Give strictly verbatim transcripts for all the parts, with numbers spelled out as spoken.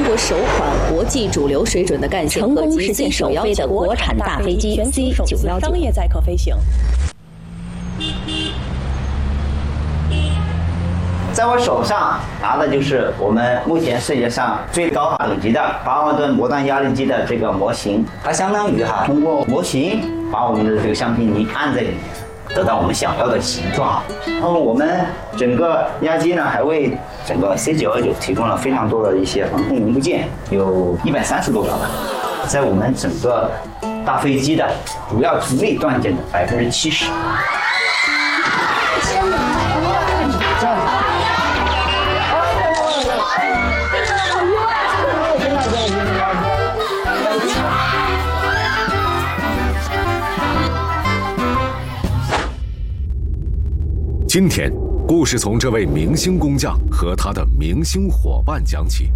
国首款国际主流水准的干线客机 C 首飞的国产大飞机 C 九一九商业载客飞行。 在我手上拿的就是我们目前世界上最高等级的八万吨模段压力机的这个模型，它相当于哈通过模型把我们的这个橡皮泥按在里面，得到我们想要的形状。然后我们整个压机呢，还为整个 C 九一九提供了非常多的一些航空零部件，有一百三十多个吧，在我们整个大飞机的主要主力断件的百分之七十。 今天，故事从这位明星工匠和他的明星伙伴讲起。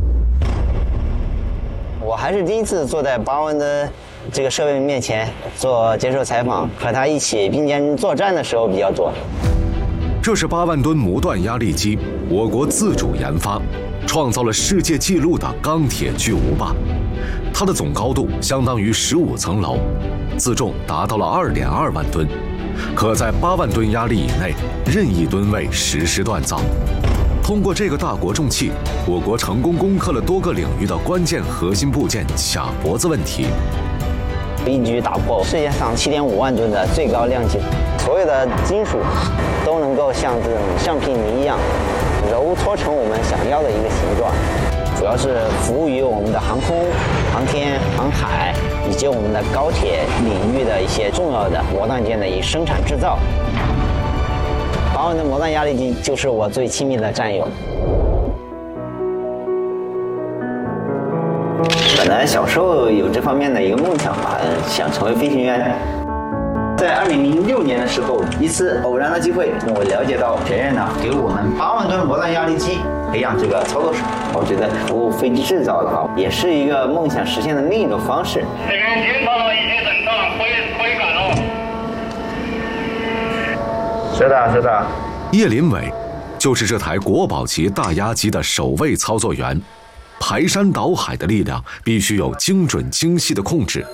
我还是第一次坐在八万吨这个设备面前做接受采访，和他一起并肩作战的时候比较多。 这是八万吨模段压力机，我国自主研发，创造了世界纪录的钢铁巨无霸。它的总高度相当于十五层楼，自重达到了二点二万吨。可在八万吨压力以内，任意吨位实施锻造。通过这个大国重器，我国成功攻克了多个领域的关键核心部件卡脖子问题， 一举打破世界上七点五万吨的最高量级，所有的金属都能够像这种橡皮泥一样揉搓成我们想要的一个形状。主要是服务于我们的航空、航天、航海以及我们的高铁领域的一些重要的模段件的一生产制造。八万吨模段压力机就是我最亲密的战友。本来小时候有这方面的一个梦想吧，想成为飞行员。在二零零六年的时候，一次偶然的机会，我了解到学院呢给我们八万吨模段压力机培养这个操作手，我觉得服务飞机制造的话，也是一个梦想实现的另一种方式。 这边检查了一些等档，可以可以赶了。 是的，是的。 叶林伟就是这台国宝级大压机的首位操作员，排山倒海的力量必须有精准精细的控制。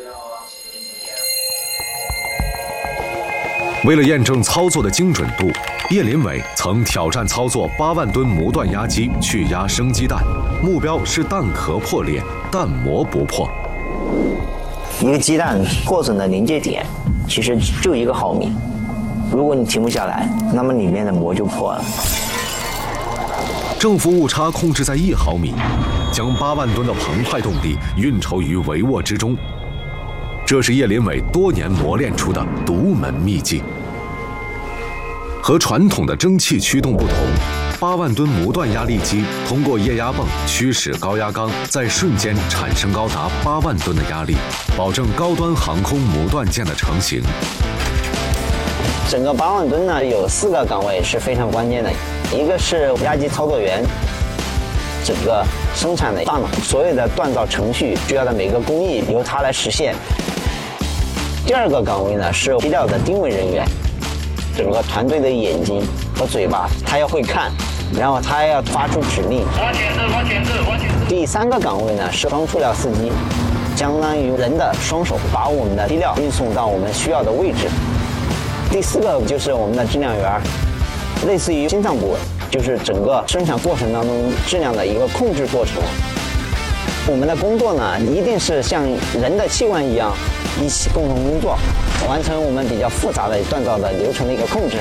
为了验证操作的精准度，叶林伟曾挑战操作八万吨模段压机去压生鸡蛋，目标是蛋壳破裂，蛋膜不破。 一个鸡蛋破损的临界点其实就一个毫米，如果你停不下来，那么里面的膜就破了。 正负误差控制在一毫米，将八万吨的澎湃动力运筹于帷幄之中。这是叶林伟多年磨练出的独门秘技。和传统的蒸汽驱动不同，八万吨模段压力机通过液压泵驱使高压缸在瞬间产生高达八万吨的压力，保证高端航空模段件的成型。 整个八万吨呢，有四个岗位是非常关键的，一个是压机操作员，整个生产的大脑，所有的锻造程序需要的每个工艺由他来实现。第二个岗位呢是机料的定位人员，整个团队的眼睛和嘴巴他要会看，然后他要发出指令。 往前置，往前置，往前置。 第三个岗位呢是双塑料司机，相当于人的双手把我们的机料运送到我们需要的位置。第四个就是我们的质量员，类似于心脏部位，就是整个生产过程当中质量的一个控制过程。我们的工作呢，一定是像人的器官一样，一起共同工作，完成我们比较复杂的锻造的流程的一个控制。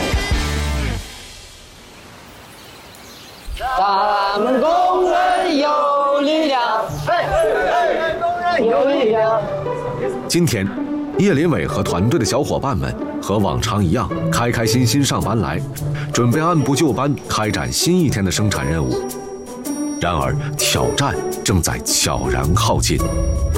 咱们工人有力量，工人有力量。 今天，叶林伟和团队的小伙伴们和往常一样，开开心心上班来，准备按部就班开展新一天的生产任务。然而，挑战正在悄然靠近。